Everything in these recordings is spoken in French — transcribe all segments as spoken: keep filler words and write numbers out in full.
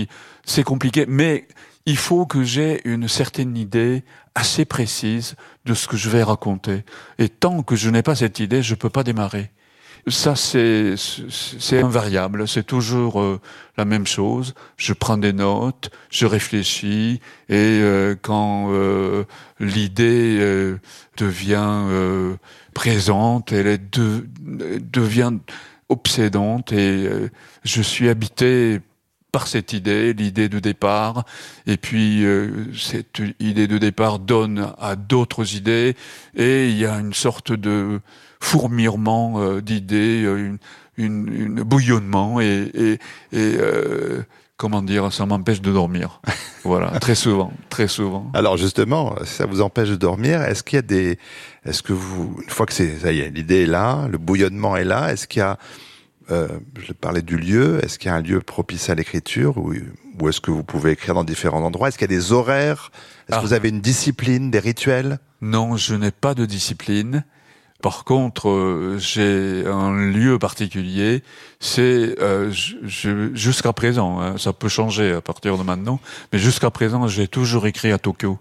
oui, c'est compliqué, mais il faut que j'ai une certaine idée assez précise de ce que je vais raconter. Et tant que je n'ai pas cette idée, je peux pas démarrer. Ça, c'est, c'est invariable. C'est toujours euh, la même chose. Je prends des notes, je réfléchis, et euh, quand euh, l'idée euh, devient euh, présente, elle est de, devient obsédante, et euh, je suis habité par cette idée, l'idée de départ, et puis euh, cette idée de départ donne à d'autres idées, et il y a une sorte de fourmillement euh, d'idées, une, une, une bouillonnement, et, et, et euh, comment dire, ça m'empêche de dormir. Voilà, très souvent, très souvent. Alors justement, ça vous empêche de dormir. Est-ce qu'il y a des, est-ce que vous, une fois que c'est, ça y est, l'idée est là, le bouillonnement est là, est-ce qu'il y a Euh, je parlais du lieu. Est-ce qu'il y a un lieu propice à l'écriture, ou, ou est-ce que vous pouvez écrire dans différents endroits? Est-ce qu'il y a des horaires? Est-ce ah. que vous avez une discipline, des rituels? Non, je n'ai pas de discipline. Par contre, euh, j'ai un lieu particulier. C'est euh, je, je, jusqu'à présent, hein, ça peut changer à partir de maintenant, mais jusqu'à présent, j'ai toujours écrit à Tokyo,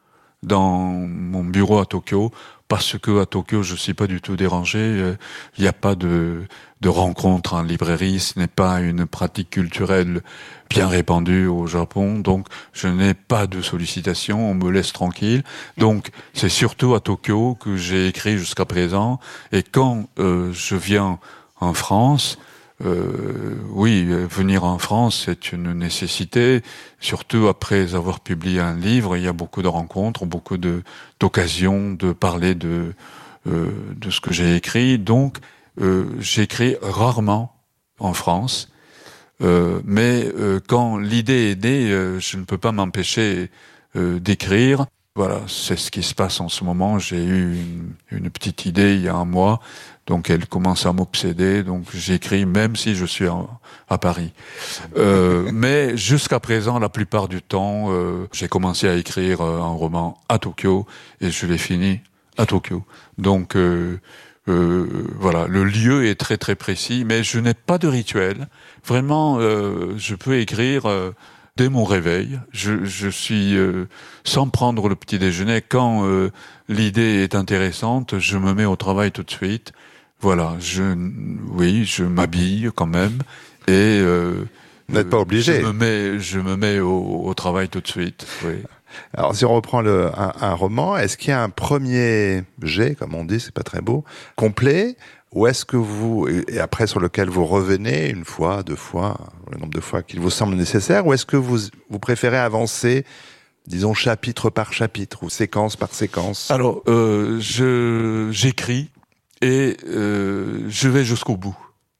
dans mon bureau à Tokyo, parce que à Tokyo, je suis pas du tout dérangé. Il n'y a pas de, de rencontres en librairie. Ce n'est pas une pratique culturelle bien répandue au Japon. Donc, je n'ai pas de sollicitations. On me laisse tranquille. Donc, c'est surtout à Tokyo que j'ai écrit jusqu'à présent. Et quand euh, je viens en France, Euh, oui, venir en France, c'est une nécessité. Surtout après avoir publié un livre, il y a beaucoup de rencontres, beaucoup de d'occasions de parler de euh, de ce que j'ai écrit. Donc, euh, j'écris rarement en France, euh, mais euh, quand l'idée est née, euh, je ne peux pas m'empêcher euh, d'écrire. Voilà, c'est ce qui se passe en ce moment. J'ai eu une, une petite idée il y a un mois. Donc elle commence à m'obséder, donc j'écris même si je suis en, à Paris. Euh, mais jusqu'à présent, la plupart du temps, euh, j'ai commencé à écrire euh, un roman à Tokyo et je l'ai fini à Tokyo. Donc euh, euh, voilà, le lieu est très très précis, mais je n'ai pas de rituel. Vraiment, euh, je peux écrire euh, dès mon réveil. Je, je suis euh, sans prendre le petit déjeuner. Quand euh, l'idée est intéressante, je me mets au travail tout de suite. Voilà, je, oui, je m'habille quand même, et euh, vous n'êtes pas obligé. Je me mets, je me mets au, au travail tout de suite. Oui. Alors, si on reprend le, un, un roman, est-ce qu'il y a un premier jet, comme on dit, c'est pas très beau, complet, ou est-ce que vous, et après sur lequel vous revenez une fois, deux fois, le nombre de fois qu'il vous semble nécessaire, ou est-ce que vous, vous préférez avancer, disons chapitre par chapitre ou séquence par séquence? Alors, euh, je j'écris. Et euh, je vais jusqu'au bout.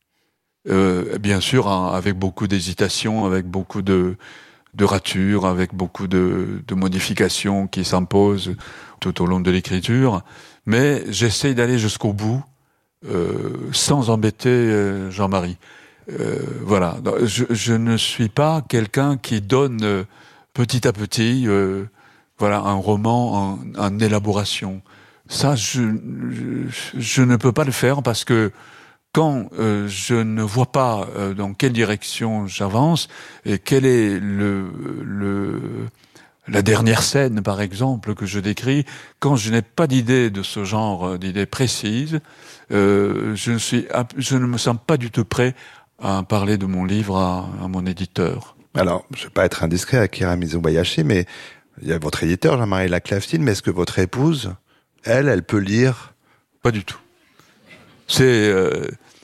Euh, bien sûr, hein, avec beaucoup d'hésitation, avec beaucoup de, de ratures, avec beaucoup de, de modifications qui s'imposent tout au long de l'écriture. Mais j'essaye d'aller jusqu'au bout, euh, sans embêter euh, Jean-Marie. Euh, voilà. Je, je ne suis pas quelqu'un qui donne euh, petit à petit, euh, voilà, un roman en, en élaboration. Ça, je, je, je ne peux pas le faire parce que quand euh, je ne vois pas euh, dans quelle direction j'avance et quelle est le, le, la dernière scène, par exemple, que je décris, quand je n'ai pas d'idée de ce genre, d'idée précise, euh, je ne suis, je ne me sens pas du tout prêt à parler de mon livre à, à mon éditeur. Alors, je vais pas être indiscret, Akira Mizobayashi, mais il y a votre éditeur, Jean-Marie Laclaftine, mais est-ce que votre épouse, Elle, elle peut lire? Pas du tout. C'est, euh,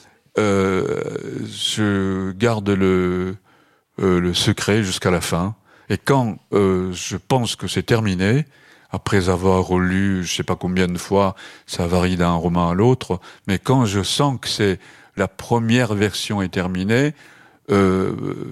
euh, je garde le euh, le secret jusqu'à la fin. Et quand euh, je pense que c'est terminé, après avoir relu, je sais pas combien de fois, ça varie d'un roman à l'autre, mais quand je sens que c'est la première version est terminée, euh,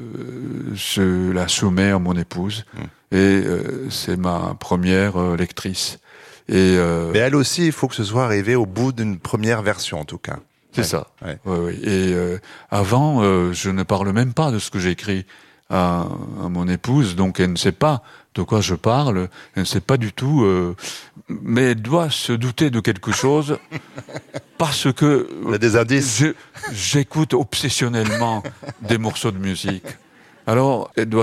je la soumets à mon épouse. Mmh. Et euh, c'est ma première euh, lectrice. Et euh, Mais elle aussi, il faut que ce soit arrivé au bout d'une première version, en tout cas. C'est ouais. ça. Ouais. Ouais, ouais. Et euh, avant, euh, je ne parle même pas de ce que j'écris à, à mon épouse, donc elle ne sait pas de quoi je parle, elle ne sait pas du tout, euh, mais elle doit se douter de quelque chose parce que il y a des indices. Je, j'écoute obsessionnellement des morceaux de musique. Alors, elle doit